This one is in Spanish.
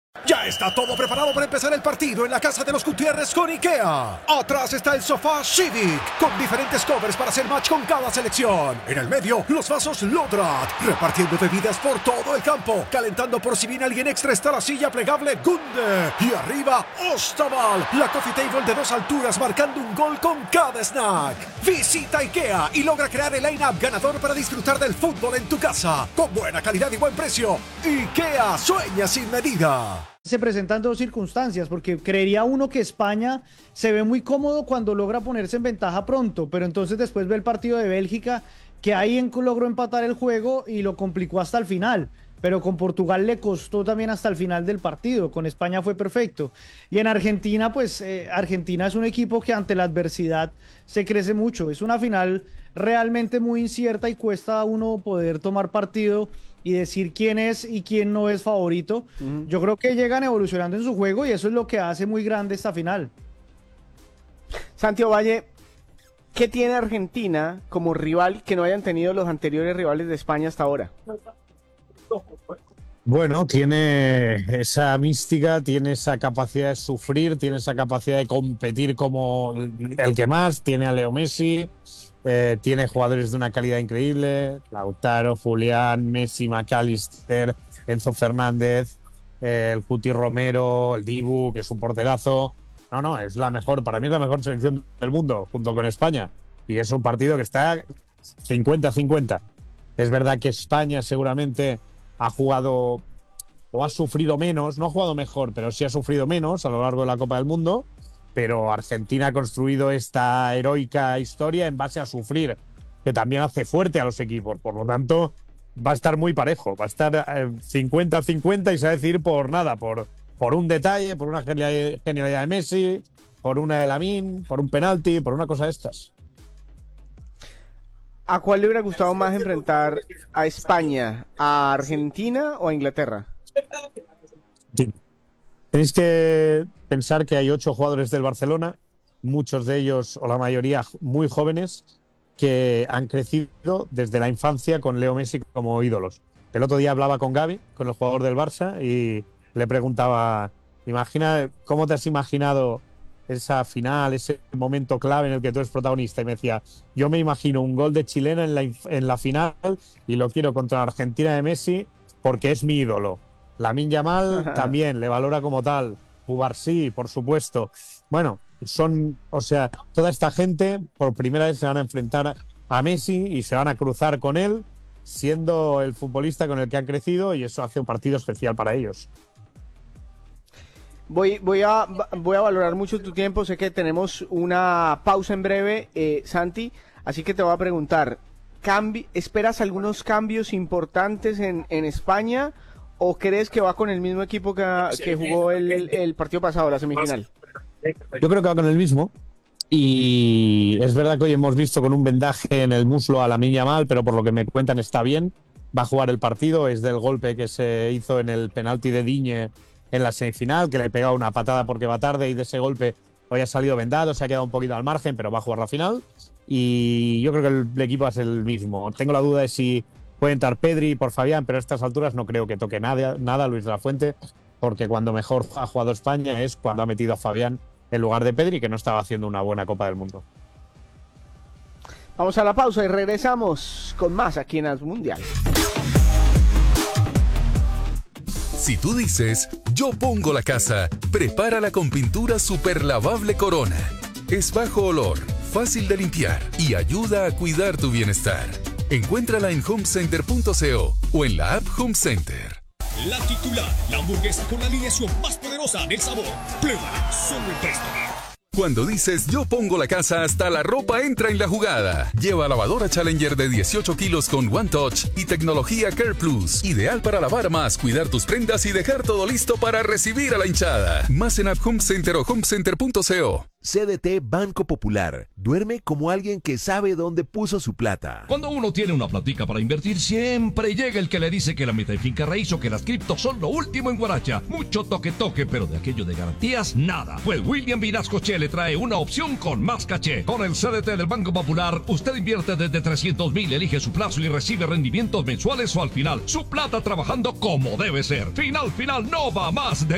Ya está todo preparado para empezar el partido en la casa de los Gutiérrez con IKEA. Atrás está el sofá Civic, con diferentes covers para hacer match con cada selección. En el medio, los vasos Lodrat, repartiendo bebidas por todo el campo. Calentando por si viene alguien extra está la silla plegable Gunde. Y arriba, Ostaval, la coffee table de 2 alturas marcando un gol con cada snack. Visita IKEA y logra crear el line-up ganador para disfrutar del fútbol en tu casa. Con buena calidad y buen precio. IKEA sueña sin medida. Se presentan dos circunstancias, porque creería uno que España se ve muy cómodo cuando logra ponerse en ventaja pronto, pero entonces después ve el partido de Bélgica, que ahí logró empatar el juego y lo complicó hasta el final, pero con Portugal le costó también hasta el final del partido, con España fue perfecto. Y en Argentina, pues Argentina es un equipo que ante la adversidad se crece mucho, es una final realmente muy incierta y cuesta a uno poder tomar partido y decir quién es y quién no es favorito. Yo creo que llegan evolucionando en su juego y eso es lo que hace muy grande esta final. Santiago Valle, ¿qué tiene Argentina como rival que no hayan tenido los anteriores rivales de España hasta ahora? Bueno, tiene esa mística, tiene esa capacidad de sufrir, tiene esa capacidad de competir como el que más, tiene a Leo Messi. Tiene jugadores de una calidad increíble: Lautaro, Julián, Messi, McAllister, Enzo Fernández, el Cuti Romero, el Dibu, que es un porterazo. No, es la mejor, para mí es la mejor selección del mundo, junto con España. Y es un partido que está 50-50. Es verdad que España seguramente ha jugado o ha sufrido menos, no ha jugado mejor, pero sí ha sufrido menos a lo largo de la Copa del Mundo. Pero Argentina ha construido esta heroica historia en base a sufrir, que también hace fuerte a los equipos. Por lo tanto, va a estar muy parejo, va a estar 50-50 y se va a decidir por nada, por un detalle, por una genialidad de Messi, por una de Lamine, por un penalti, por una cosa de estas. ¿A cuál le hubiera gustado más enfrentar? ¿A España, a Argentina o a Inglaterra? Sí. Tenéis que pensar que hay 8 jugadores del Barcelona, muchos de ellos, o la mayoría, muy jóvenes, que han crecido desde la infancia con Leo Messi como ídolos. El otro día hablaba con Gavi, con el jugador del Barça, y le preguntaba: ¿cómo te has imaginado esa final, ese momento clave en el que tú eres protagonista? Y me decía: yo me imagino un gol de chilena en la final y lo quiero contra Argentina de Messi porque es mi ídolo. Lamine Yamal también le valora como tal. Cubarsí, por supuesto. Bueno, toda esta gente por primera vez se van a enfrentar a Messi y se van a cruzar con él, siendo el futbolista con el que han crecido, y eso hace un partido especial para ellos. Voy a valorar mucho tu tiempo. Sé que tenemos una pausa en breve, Santi, así que te voy a preguntar: ¿esperas algunos cambios importantes en España? ¿O crees que va con el mismo equipo que jugó el partido pasado, la semifinal? Yo creo que va con el mismo. Y es verdad que hoy hemos visto con un vendaje en el muslo a Lamine Yamal, pero por lo que me cuentan está bien. Va a jugar el partido, es del golpe que se hizo en el penalti de Digne en la semifinal, que le pegaba una patada porque va tarde, y de ese golpe hoy ha salido vendado, se ha quedado un poquito al margen, pero va a jugar la final. Y yo creo que el equipo es el mismo. Tengo la duda de si puede entrar Pedri por Fabián, pero a estas alturas no creo que toque nada Luis de la Fuente, porque cuando mejor ha jugado España es cuando ha metido a Fabián en lugar de Pedri, que no estaba haciendo una buena Copa del Mundo. Vamos a la pausa y regresamos con más aquí en As Mundial. Si tú dices, yo pongo la casa, prepárala con pintura super lavable Corona. Es bajo olor, fácil de limpiar y ayuda a cuidar tu bienestar. Encuéntrala en homecenter.co o en la app Home Center. La titular, la hamburguesa con la alineación más poderosa del sabor. Pruébala, solo en Presto. Cuando dices yo pongo la casa, hasta la ropa entra en la jugada. Lleva lavadora Challenger de 18 kilos con One Touch y tecnología Care Plus. Ideal para lavar más, cuidar tus prendas y dejar todo listo para recibir a la hinchada. Más en App Home Center o homecenter.co. CDT Banco Popular. Duerme como alguien que sabe dónde puso su plata. Cuando uno tiene una platica para invertir, siempre llega el que le dice que la meta de finca raíz o que las criptos son lo último en Guaracha. Mucho toque, pero de aquello de garantías, nada. Pues William Vinascoche le trae una opción con más caché. Con el CDT del Banco Popular, usted invierte desde 300,000, elige su plazo y recibe rendimientos mensuales o al final. Su plata trabajando como debe ser. Final, no va más de